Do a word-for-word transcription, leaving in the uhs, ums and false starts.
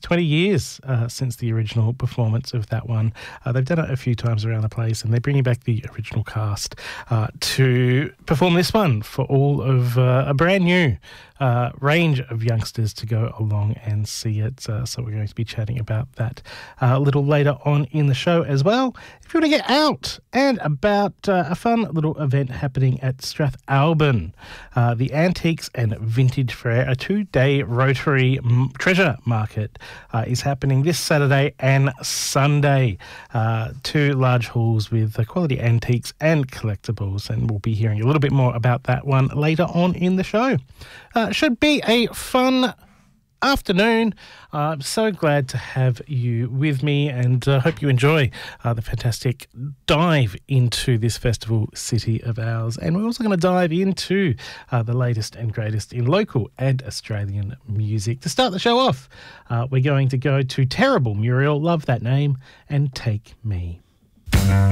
twenty years uh, since the original performance of that one. Uh, they've done it a few times around the place, and they're bringing back the original cast uh, to perform this one for all of uh, a brand new uh, range of youngsters to go along and see it. Uh, so we're going to be chatting about that uh, a little later on in the show as well. If you want to get out and about uh, a fun little event happening at Strathalbyn, uh, the Antiques and Vintage Fair, a two-day Rotary m- treasure market, uh, is happening this Saturday and Sunday. Uh, two large halls with uh, quality antiques and collectibles, and we'll be hearing a little bit more about that one later on in the show. Uh, should be a fun afternoon. Uh, I'm so glad to have you with me, and I uh, hope you enjoy uh, the fantastic dive into this festival city of ours. And we're also going to dive into uh, the latest and greatest in local and Australian music. To start the show off, uh, we're going to go to Terrible Muriel, love that name, and Take Me.